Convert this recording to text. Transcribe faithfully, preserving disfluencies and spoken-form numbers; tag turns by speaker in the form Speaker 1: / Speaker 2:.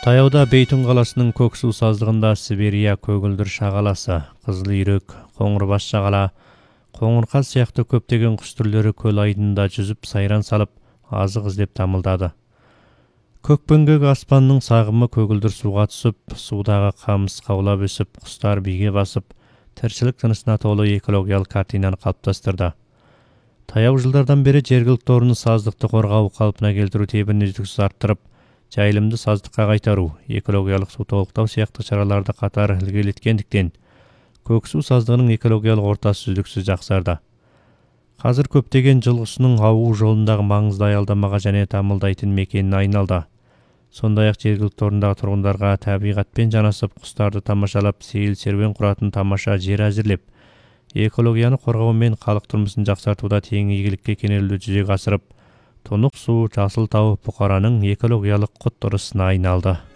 Speaker 1: Таяуда Бейтун қаласының Көксу саздығында Сибирия көгілдір шағаласы, қызыл үйрек, қоңырбас шағала, қоңырқаз сияқты көптеген құс түрлері көл айдында жүзіп сайран салып, азық іздеп тамылдады. Көкпеңгек аспанның сағымы көгілдір суға түсіп, судағы қамыс қаулап өсіп, құстар биге басып, тіршілік тынысына толы экологиялық картинаны қалыптастырды. Таяу жылдардан бері жергілікті орны саздықты қорғау, қалпына келтіру тебін үздіксіз арттырып, жайылымды саздыққа қайтару, экологиялық су толықтау сияқты шараларды қатар ілгерілеткендіктен, Көксу саздығының экологиялық ортасы үздіксіз жақсарды. Қазір көптеген жылқышының ауыл жолындағы маңызды аялдамаға және тамылдайтын мекеніне айналды. Сондай-ақ жергілікті орындағы тұрғындарға табиғатпен жанасып, құстарды тамашалап, сейіл серуен құратын тамаша жер әзірлеп, экологияны қорғау мен халық тұрмысын жақсартуда тең игілікке кенелуді жүзеге асырып, Тұнық су, Жасыл тау бұқараның экологиялық құт ырысына айналды.